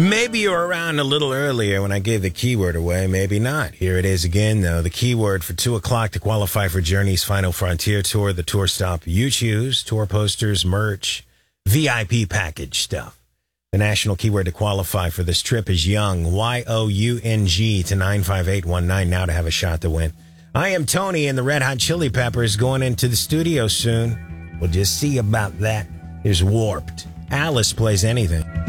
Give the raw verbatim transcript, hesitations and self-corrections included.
Maybe you were around a little earlier when I gave the keyword away. Maybe not. Here it is again, though. The keyword for two o'clock to qualify for Journey's Final Frontier Tour. The tour stop you choose. Tour posters, merch, V I P package stuff. The national keyword to qualify for this trip is Young, Y O U N G, to nine five eight one nine now to have a shot to win. I am Tony, and the Red Hot Chili Peppers going into the studio soon. We'll just see about that. Here's Warped. Alice plays anything.